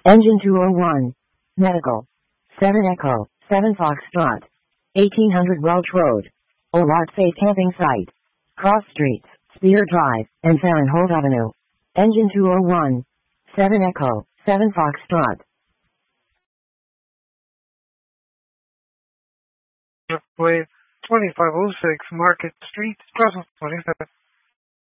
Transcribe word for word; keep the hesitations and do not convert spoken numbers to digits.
Engine two oh one. Medical. seven Echo, seven Foxtrot. eighteen hundred Welch Road. Olart Safe Camping Site. Cross Streets, Spear Drive, and Farrenholt Avenue. Engine two oh one. seven Echo, seven Foxtrot. Way twenty-five oh six Market Street, Russell twenty-five.